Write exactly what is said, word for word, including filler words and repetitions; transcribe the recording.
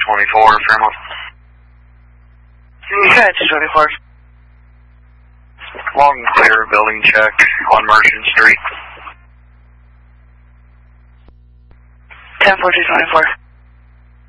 twenty-four, Fairmont. Yeah, two twenty-four. Long and clear building check on Merchant Street. ten four two twenty-four.